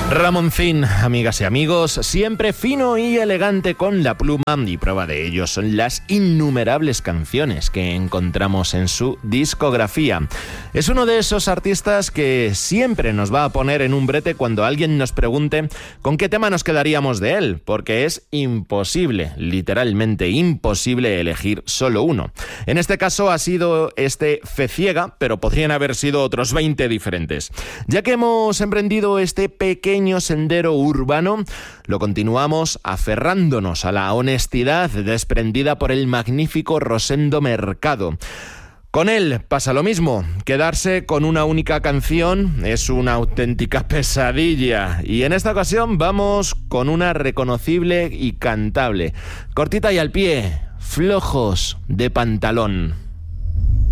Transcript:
Ramoncín, amigas y amigos, siempre fino y elegante con la pluma, y prueba de ello son las innumerables canciones que encontramos en su discografía. Es uno de esos artistas que siempre nos va a poner en un brete cuando alguien nos pregunte con qué tema nos quedaríamos de él, porque es imposible, literalmente imposible elegir solo uno. En este caso ha sido este Fe Ciega, pero podrían haber sido otros 20 diferentes. Ya que hemos emprendido este pequeño sendero urbano, lo continuamos aferrándonos a la honestidad desprendida por el magnífico Rosendo Mercado. Con él pasa lo mismo, quedarse con una única canción es una auténtica pesadilla, y en esta ocasión vamos con una reconocible y cantable, cortita y al pie, Flojos de pantalón.